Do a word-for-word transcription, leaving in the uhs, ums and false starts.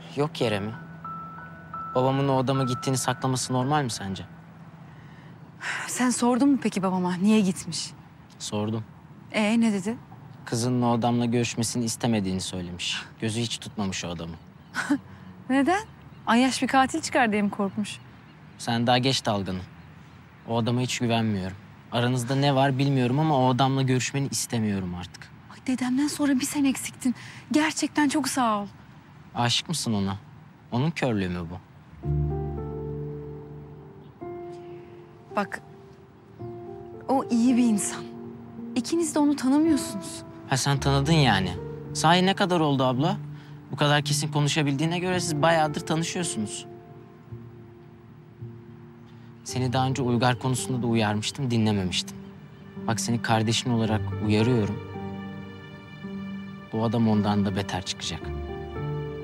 Yok yere mi? Babamın o adama gittiğini saklaması normal mi sence? Sen sordun mu peki babama niye gitmiş? Sordum. Ee ne dedi? Kızının o adamla görüşmesini istemediğini söylemiş. Gözü hiç tutmamış o adamı. Neden? Ayyaş bir katil çıkar diye mi korkmuş? Sen daha geç dalganı. O adama hiç güvenmiyorum. Aranızda ne var bilmiyorum ama o adamla görüşmeni istemiyorum artık. Ay dedemden sonra bir sen eksiktin. Gerçekten çok sağ ol. Aşık mısın ona? Onun körlüğü mü bu? Bak, o iyi bir insan. İkiniz de onu tanımıyorsunuz. Ha sen tanıdın yani. Sahi ne kadar oldu abla? Bu kadar kesin konuşabildiğine göre siz bayağıdır tanışıyorsunuz. Seni daha önce Uygar konusunda da uyarmıştım, dinlememiştin. Bak seni kardeşin olarak uyarıyorum. Bu adam ondan da beter çıkacak.